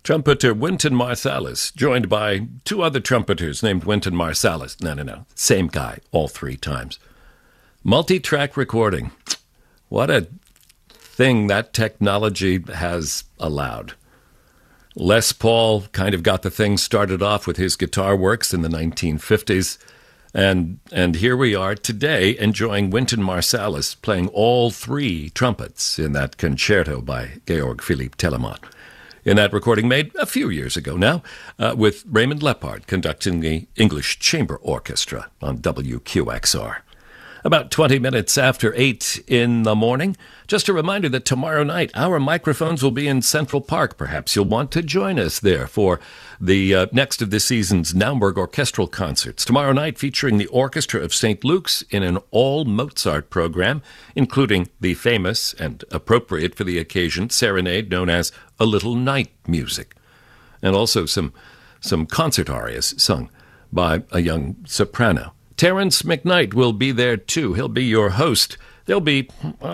Trumpeter Wynton Marsalis, joined by two other trumpeters named Wynton Marsalis. No. Same guy, all three times. Multi-track recording. What a thing that technology has allowed. Les Paul kind of got the thing started off with his guitar works in the 1950s. And here we are today enjoying Wynton Marsalis playing all three trumpets in that concerto by Georg Philipp Telemann. In that recording made a few years ago now, with Raymond Lepard conducting the English Chamber Orchestra on WQXR. About 20 minutes after 8 in the morning. Just a reminder that tomorrow night our microphones will be in Central Park. Perhaps you'll want to join us there for the next of this season's Naumburg Orchestral Concerts. Tomorrow night featuring the Orchestra of St. Luke's in an all-Mozart program, including the famous and appropriate for the occasion serenade known as A Little Night Music. And also some concert arias sung by a young soprano. Terence McKnight will be there, too. He'll be your host. There'll be,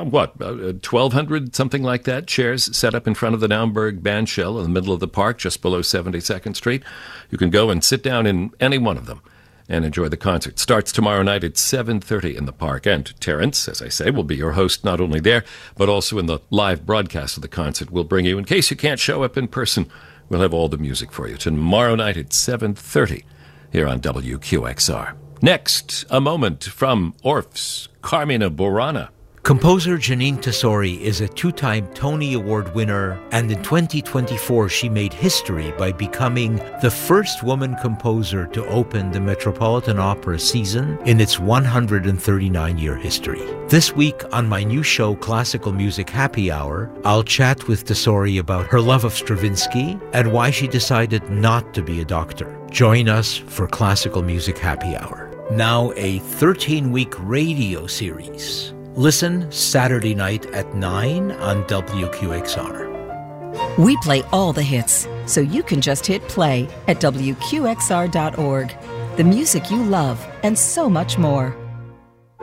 1,200, something like that, chairs set up in front of the Naumburg Bandshell in the middle of the park, just below 72nd Street. You can go and sit down in any one of them and enjoy the concert. Starts tomorrow night at 7:30 in the park. And Terence, as I say, will be your host not only there, but also in the live broadcast of the concert. We'll bring you, in case you can't show up in person, we'll have all the music for you. Tomorrow night at 7:30 here on WQXR. Next, a moment from Orff's Carmina Burana. Composer Jeanine Tesori is a two-time Tony Award winner, and in 2024 she made history by becoming the first woman composer to open the Metropolitan Opera season in its 139-year history. This week on my new show, Classical Music Happy Hour, I'll chat with Tesori about her love of Stravinsky and why she decided not to be a doctor. Join us for Classical Music Happy Hour. Now a 13-week radio series. Listen Saturday night at 9 on WQXR. We play all the hits, so you can just hit play at WQXR.org. The music you love and so much more.